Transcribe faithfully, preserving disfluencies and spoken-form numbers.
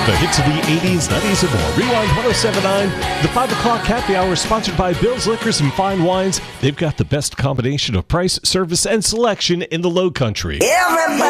The hits of the eighties, nineties, and more. Rewind ten seventy-nine. The five o'clock happy hour is sponsored by Bill's Liquors and Fine Wines. They've got the best combination of price, service, and selection in the Low Country. Everybody